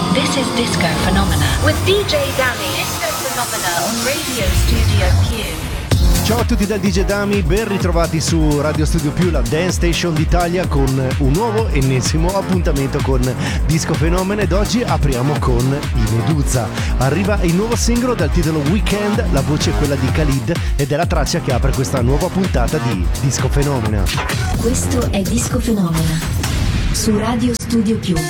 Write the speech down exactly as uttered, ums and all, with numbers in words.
This is Disco Phenomena with D J Dami. Disco Phenomena on Radio Studio Più. Ciao a tutti dal D J Dami, ben ritrovati su Radio Studio Più, la Dance Station d'Italia, con un nuovo ennesimo appuntamento con Disco Phenomena, ed oggi apriamo con i Medusa. Arriva il nuovo singolo dal titolo Weekend, la voce è quella di Khalid ed è la traccia che apre questa nuova puntata di Disco Phenomena. Questo è Disco Phenomena su Radio Studio Più.